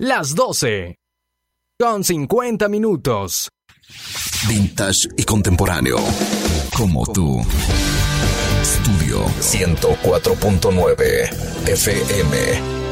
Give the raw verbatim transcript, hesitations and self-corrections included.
las doce, con cincuenta minutos. Vintage y contemporáneo, como tú. Estudio ciento cuatro punto nueve F M.